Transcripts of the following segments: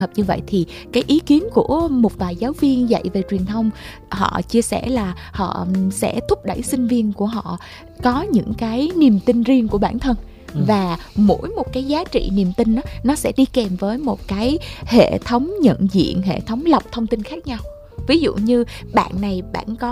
hợp như vậy thì cái ý kiến của một vài giáo viên dạy về truyền thông, họ chia sẻ là họ sẽ thúc đẩy sinh viên của họ có những cái niềm tin riêng của bản thân. Và mỗi một cái giá trị niềm tin đó, nó sẽ đi kèm với một cái hệ thống nhận diện, hệ thống lọc thông tin khác nhau. Ví dụ như bạn này,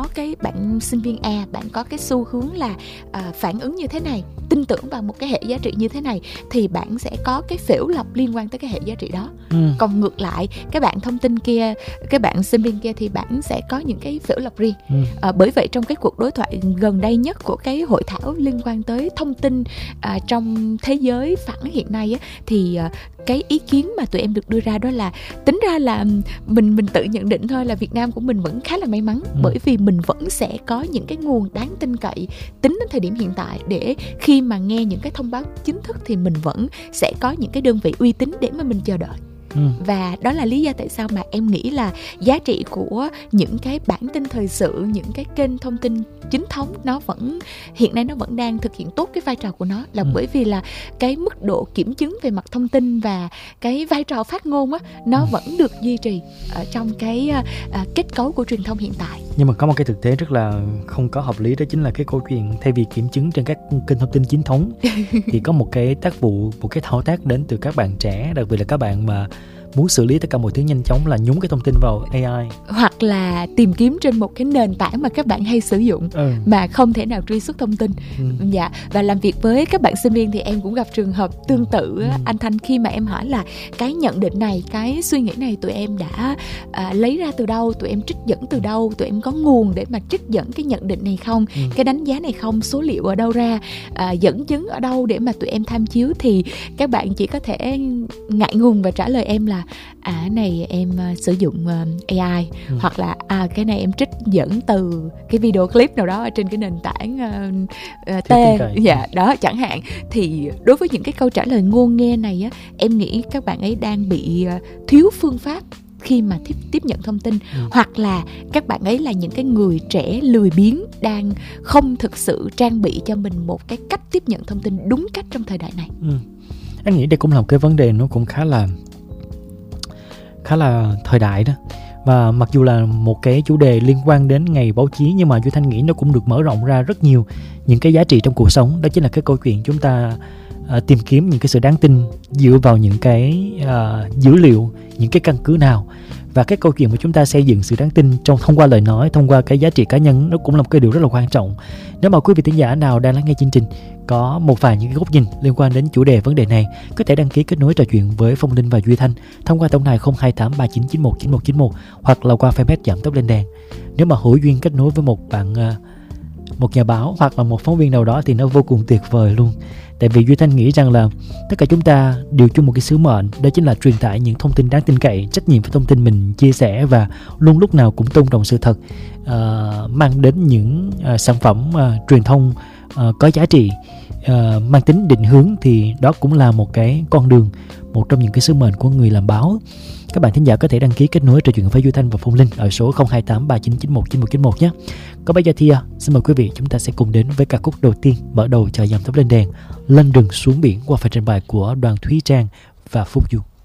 bạn sinh viên A, bạn có cái xu hướng là phản ứng như thế này, tin tưởng vào một cái hệ giá trị như thế này, thì bạn sẽ có cái phễu lọc liên quan tới cái hệ giá trị đó. Còn ngược lại, cái bạn thông tin kia, cái bạn sinh viên kia thì bạn sẽ có những cái phễu lọc riêng. Bởi vậy trong cái cuộc đối thoại gần đây nhất của cái hội thảo liên quan tới thông tin trong thế giới phẳng hiện nay á, thì cái ý kiến mà tụi em được đưa ra đó là tính ra là mình tự nhận định thôi là Việt Nam của mình vẫn khá là may mắn, bởi vì mình vẫn sẽ có những cái nguồn đáng tin cậy tính đến thời điểm hiện tại, để khi mà nghe những cái thông báo chính thức thì mình vẫn sẽ có những cái đơn vị uy tín để mà mình chờ đợi. Và đó là lý do tại sao mà em nghĩ là giá trị của những cái bản tin thời sự, những cái kênh thông tin chính thống hiện nay nó vẫn đang thực hiện tốt cái vai trò của nó, là bởi vì là cái mức độ kiểm chứng về mặt thông tin và cái vai trò phát ngôn á, nó vẫn được duy trì ở trong cái kết cấu của truyền thông hiện tại. Nhưng mà có một cái thực tế rất là không có hợp lý, đó chính là cái câu chuyện thay vì kiểm chứng trên các kênh thông tin chính thống thì có một cái thao tác đến từ các bạn trẻ, đặc biệt là các bạn mà muốn xử lý tất cả mọi thứ nhanh chóng, là nhúng cái thông tin vào AI, hoặc là tìm kiếm trên một cái nền tảng mà các bạn hay sử dụng mà không thể nào truy xuất thông tin. Dạ, và làm việc với các bạn sinh viên thì em cũng gặp trường hợp tương tự. Anh Thanh, khi mà em hỏi là cái nhận định này, cái suy nghĩ này tụi em đã lấy ra từ đâu, tụi em trích dẫn từ đâu, tụi em có nguồn để mà trích dẫn cái nhận định này không, cái đánh giá này không, số liệu ở đâu ra, dẫn chứng ở đâu để mà tụi em tham chiếu, thì các bạn chỉ có thể ngại ngùng và trả lời em là cái này em sử dụng AI, hoặc là cái này em trích dẫn từ cái video clip nào đó ở trên cái nền tảng T, dạ đó chẳng hạn. Thì đối với những cái câu trả lời ngô nghê này á, em nghĩ các bạn ấy đang bị thiếu phương pháp khi mà tiếp nhận thông tin, hoặc là các bạn ấy là những cái người trẻ lười biếng, đang không thực sự trang bị cho mình một cái cách tiếp nhận thông tin đúng cách trong thời đại này. Anh nghĩ đây cũng là một cái vấn đề nó cũng khá là thời đại đó. Và mặc dù là một cái chủ đề liên quan đến ngày báo chí, nhưng mà Duy Thanh nghĩ nó cũng được mở rộng ra rất nhiều những cái giá trị trong cuộc sống. Đó chính là cái câu chuyện chúng ta tìm kiếm những cái sự đáng tin dựa vào những cái dữ liệu, những cái căn cứ nào. Và cái câu chuyện mà chúng ta xây dựng sự đáng tin thông qua lời nói, thông qua cái giá trị cá nhân, nó cũng là một cái điều rất là quan trọng. Nếu mà quý vị thính giả nào đang lắng nghe chương trình có một vài những cái góc nhìn liên quan đến chủ đề vấn đề này, có thể đăng ký kết nối trò chuyện với Phong Linh và Duy Thanh thông qua tổng đài 02839919191 hoặc là qua fanpage Giảm Tốc Lên Đèn. Nếu mà hữu duyên kết nối với một nhà báo hoặc là một phóng viên nào đó thì nó vô cùng tuyệt vời luôn. Tại vì Duy Thanh nghĩ rằng là tất cả chúng ta đều chung một cái sứ mệnh, đó chính là truyền tải những thông tin đáng tin cậy, trách nhiệm với thông tin mình chia sẻ, và luôn lúc nào cũng tôn trọng sự thật, mang đến những sản phẩm truyền thông có giá trị, mang tính định hướng. Thì đó cũng là một cái con đường, một trong những cái sứ mệnh của người làm báo. Các bạn thính giả có thể đăng ký kết nối trò chuyện với Duy Thanh và Phong Linh ở số 02839919191 nhé. Còn bây giờ thì xin mời quý vị, chúng ta sẽ cùng đến với ca khúc đầu tiên mở đầu cho Giảm Tốc Lên Đèn, Lên Đường Xuống Biển, qua phần trình bày của Đoàn Thúy Trang và Phúc Du.